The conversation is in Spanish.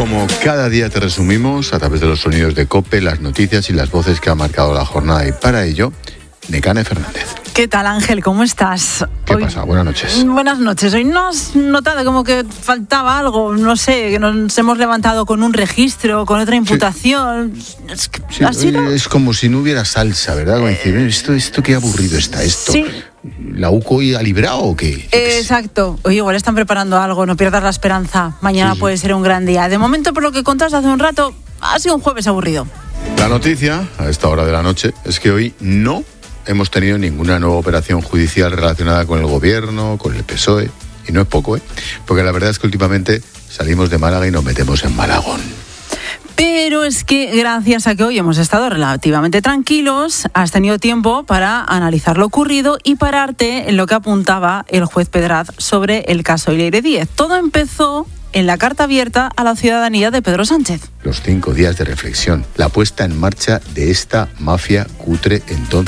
como cada día te resumimos a través de los sonidos de COPE, las noticias y las voces que han marcado la jornada. Y para ello, Nekane Fernández. ¿Qué tal, Ángel? ¿Cómo estás? ¿Qué pasa? Buenas noches. Buenas noches. Hoy no has notado como que faltaba algo, no sé, que nos hemos levantado con un registro, con otra imputación. Sí, es como si no hubiera salsa, ¿verdad? Como decir, esto qué aburrido está esto. Sí. ¿La UCO hoy ha librado o qué? Exacto. Oye, igual están preparando algo, no pierdas la esperanza. Mañana Sí. puede ser un gran día. De momento, por lo que contaste hace un rato, ha sido un jueves aburrido. La noticia, a esta hora de la noche, es que hoy no hemos tenido ninguna nueva operación judicial relacionada con el gobierno, con el PSOE, y no es poco, porque la verdad es que últimamente salimos de Málaga y nos metemos en Malagón. Pero es que gracias a que hoy hemos estado relativamente tranquilos, has tenido tiempo para analizar lo ocurrido y pararte en lo que apuntaba el juez Pedraz sobre el caso Leire Díez. Todo empezó en la carta abierta a la ciudadanía de Pedro Sánchez. Los 5 días de reflexión, la puesta en marcha de esta mafia cutre entonces